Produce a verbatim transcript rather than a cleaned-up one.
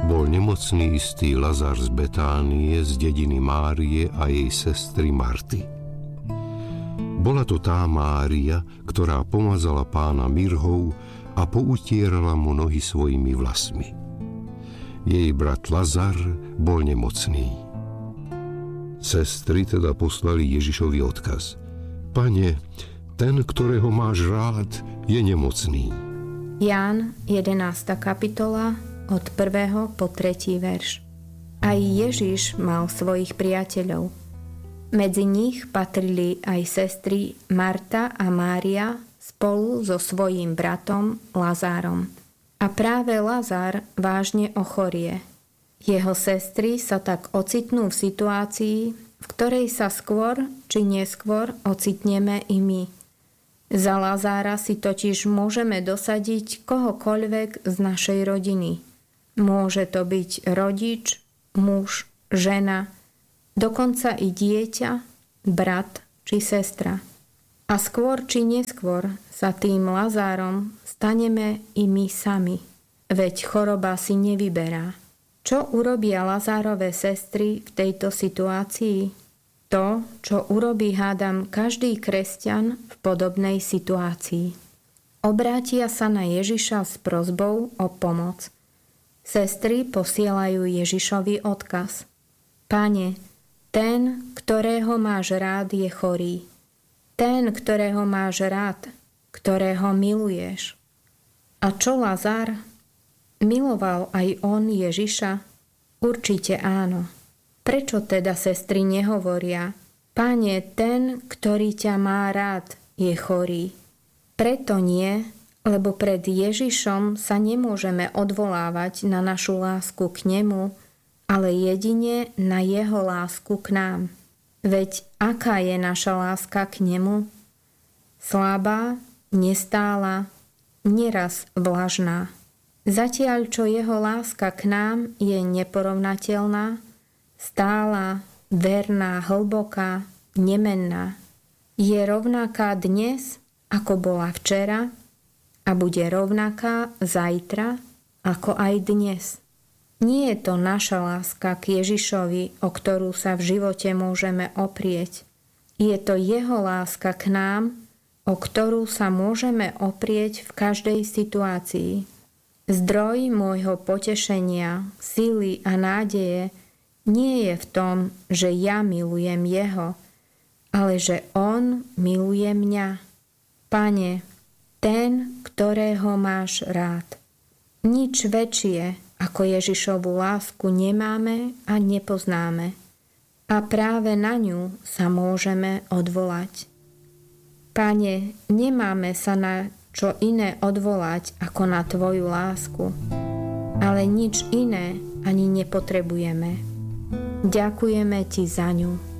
Bol nemocný istý Lazar z Betánie, z dediny Márie a jej sestry Marty. Bola to tá Mária, ktorá pomazala pána mirhou a poutierala mu nohy svojimi vlasmi. Jej brat Lazar bol nemocný. Sestry teda poslali Ježišovi odkaz: Pane, ten, ktorého máš rád, je nemocný. Ján, jedenásta kapitola, od prvého po tretí verš. Aj Ježiš mal svojich priateľov. Medzi nich patrili aj sestry Marta a Mária spolu so svojím bratom Lazárom. A práve Lazár vážne ochorie. Jeho sestry sa tak ocitnú v situácii, v ktorej sa skôr či neskôr ocitneme i my. Za Lazára si totiž môžeme dosadiť kohokoľvek z našej rodiny. Môže to byť rodič, muž, žena, dokonca i dieťa, brat či sestra. A skôr či neskôr sa tým Lazárom staneme i my sami. Veď choroba si nevyberá. Čo urobia Lazárove sestry v tejto situácii? To, čo urobí, hádam, každý kresťan v podobnej situácii. Obrátia sa na Ježiša s prosbou o pomoc. Sestry posielajú Ježišovi odkaz: Pane, ten, ktorého máš rád, je chorý. Ten, ktorého máš rád, ktorého miluješ. A čo Lazár? Miloval aj on Ježiša? Určite áno. Prečo teda sestry nehovoria: Pane, ten, ktorý ťa má rád, je chorý? Preto nie, lebo pred Ježišom sa nemôžeme odvolávať na našu lásku k nemu, ale jedine na jeho lásku k nám. Veď aká je naša láska k nemu? Slabá, nestála, neraz vlažná. Zatiaľ, čo jeho láska k nám je neporovnateľná, stála, verná, hlboká, nemenná. Je rovnaká dnes, ako bola včera, a bude rovnaká zajtra, ako aj dnes. Nie je to naša láska k Ježišovi, o ktorú sa v živote môžeme oprieť. Je to jeho láska k nám, o ktorú sa môžeme oprieť v každej situácii. Zdroj môjho potešenia, sily a nádeje nie je v tom, že ja milujem jeho, ale že on miluje mňa. Pane, ten, ktorého máš rád. Nič väčšie ako Ježišovu lásku nemáme a nepoznáme. A práve na ňu sa môžeme odvolať. Pane, nemáme sa na čo iné odvolať ako na tvoju lásku, ale nič iné ani nepotrebujeme. Ďakujeme ti za ňu.